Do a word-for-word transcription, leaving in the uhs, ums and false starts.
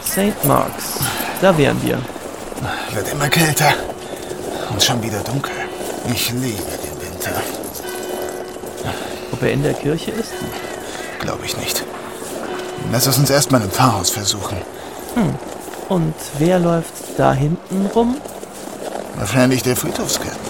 Sankt Marks. Da wären wir. Wird immer kälter. Und schon wieder dunkel. Ich liebe den Winter. Ob er in der Kirche ist? Glaube ich nicht. Lass es uns erstmal im Pfarrhaus versuchen. Hm. Und wer läuft da hinten rum? Wahrscheinlich der Friedhofsgärtner.